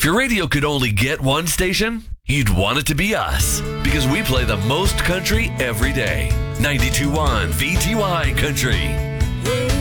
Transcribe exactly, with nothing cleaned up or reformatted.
your radio could only get one station, you'd want it to be us. Because we play the most country every day. ninety-two point one V T Y Country.